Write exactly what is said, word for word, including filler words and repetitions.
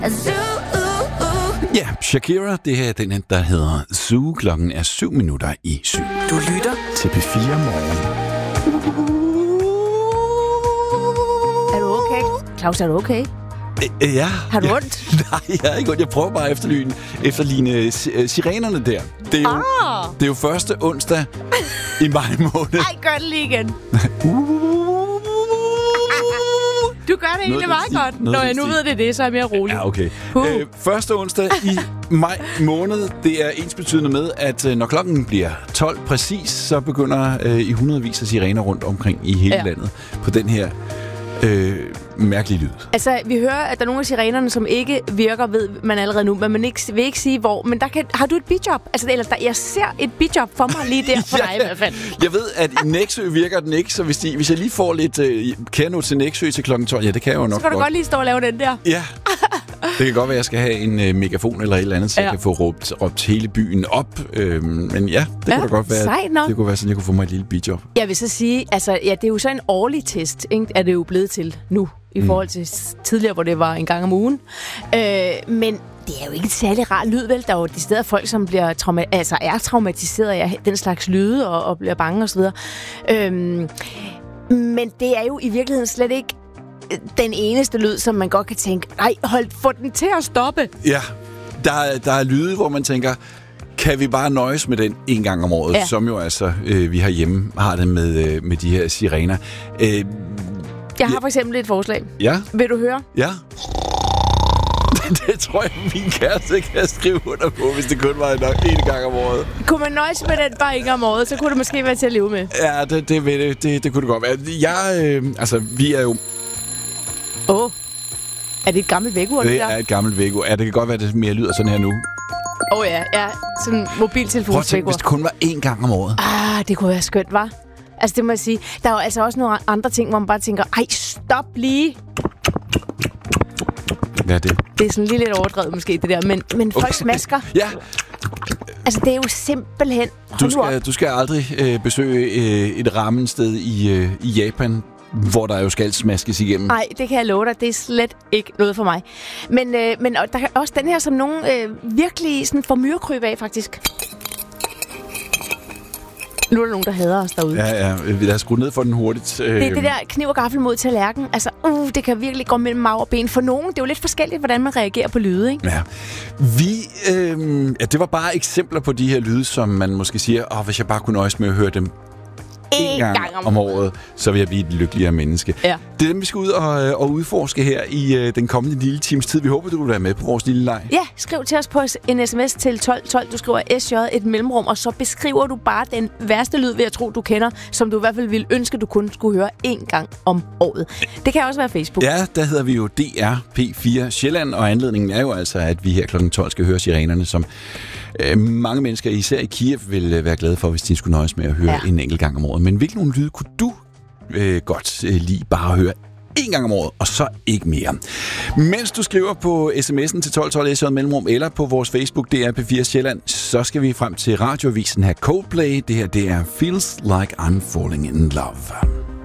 Ja, Shakira, det her er den, der hedder Zoo. Klokken er syv minutter i syv. Du lytter til P fire Morgen. Er du okay? Claus, er du okay? Øh, ja. Har du ja. ondt? Nej, jeg er ikke ondt. Jeg prøver bare at efterligne, efterligne sirenerne der. Det er jo, Ah! det er jo første onsdag i maj måned. Ej, gør det lige igen. Du gør det egentlig meget stil. godt. Noget Når jeg nu stil. ved det, det så er jeg mere rolig. Ja, okay. Uh. Øh, første onsdag i maj måned, det er ensbetydende med, at øh, når klokken bliver tolv præcis, så begynder øh, i hundredvis af sirener rundt omkring i hele Ja. landet på den her øh, mærkelige lyd. Altså, vi hører, at der er nogle af sirenerne, som ikke virker, ved man allerede nu, men man ikke, vil ikke sige, hvor. Men der kan, har du et bijob? Altså, eller der, jeg ser et bijob for mig lige der, for dig i hvert fald. Jeg ved, at i Nexø virker den ikke, så hvis, de, hvis jeg lige får lidt øh, kærnot til Nexø til klokken tolv, ja, det kan jeg jo nok Så kan du godt lige stå og lave den der. Ja, det kan godt være, at jeg skal have en øh, megafon eller et eller andet, så ja. jeg kan få råbt, råbt hele byen op. Øh, men ja, det Ja, kunne da godt være, sejt nok. det kunne være sådan, jeg kunne få mig et lille bijob. Jeg vil så sige, altså, ja, det er jo så en årlig test, ikke? Er det jo blevet til nu, i forhold til s- tidligere, hvor det var en gang om ugen. Øh, men det er jo ikke et særlig rar lyd, vel? Der er jo de steder folk, som bliver trauma- altså, er traumatiseret af den slags lyde og, og bliver bange osv. Øhm, men det er jo i virkeligheden slet ikke den eneste lyd, som man godt kan tænke, nej, hold, få den til at stoppe. Ja, der, er- der er lyde, hvor man tænker, kan vi bare nøjes med den en gang om året, Ja. som jo altså, øh, vi herhjemme har det med, øh, med de her sirener. Øh, Jeg har for eksempel et forslag. ja, Vil du høre? ja. Det tror jeg, min kæreste kan skrive under på, hvis det kun var nok en gang om året. Kunne man nøjes med den bare en gang om året, så kunne det måske være til at leve med. Ja, det, det, ved det, det, det kunne det godt være. Jeg, øh, altså, vi er jo... Åh, oh. Er det et gammelt vækkeur, det Det der? er et gammelt vækkeur. Ja, det kan godt være, at det mere lyder sådan her nu. Åh oh, ja, ja. Sådan en Prøv at tænke, mobiltelefonsvækkeur. hvis det kun var én gang om året. Ah, det kunne være skønt, hva'? Altså, det må jeg sige. Der er jo altså også nogle andre ting, hvor man bare tænker, ej, stop lige. Hvad er det? Det er sådan lige lidt overdrevet måske, det der. Men, men folk Okay. smasker. Ja, Altså, det er jo simpelthen... Hold du nu skal, op. du skal aldrig øh, besøge øh, et ramen-sted i, øh, i Japan, hvor der jo skal smaskes igennem. Nej, det kan jeg love dig. Det er slet ikke noget for mig. Men, øh, men og der er også den her, som nogen øh, virkelig sådan får myrekryb af, faktisk. Nu er der nogen, der hader os derude. Ja, ja. Lad os skrue ned for den hurtigt. Øh, Det er det der kniv og gaffel mod tallerken. Altså, uh, det kan virkelig gå mellem mag og ben. For nogen, det er jo lidt forskelligt, hvordan man reagerer på lyde, ikke? Ja. Vi, øh, ja, det var bare eksempler på de her lyde, som man måske siger, åh, hvis jeg bare kunne nøjes med at høre dem en gang, gang om, om året, så vil jeg blive et lykkeligere menneske. Ja. Det er dem, vi skal ud og, og udforske her i øh, den kommende lille times tid. Vi håber, du vil være med på vores lille leg. Ja, skriv til os på en sms til tolv tolv. Du skriver S J et mellemrum, og så beskriver du bare den værste lyd, vil jeg tro, du kender, som du i hvert fald ville ønske, du kun skulle høre en gang om året. Det kan også være Facebook. Ja, der hedder vi jo D R P fire Sjælland, og anledningen er jo altså, at vi her klokken tolv skal høre sirenerne, som øh, mange mennesker, især i Kiev, vil øh, være glade for, hvis de skulle nøjes med at høre Ja. en enkelt gang om året. Men hvilke nogle lyde kunne du øh, godt øh, lige bare høre en gang om året, og så ikke mere? Mens du skriver på sms'en til tolv tolv S J mellemrum, eller på vores Facebook D R P fire Sjælland, så skal vi frem til radioavisen her Coldplay. Det her, det er Feels Like I'm Falling in Love.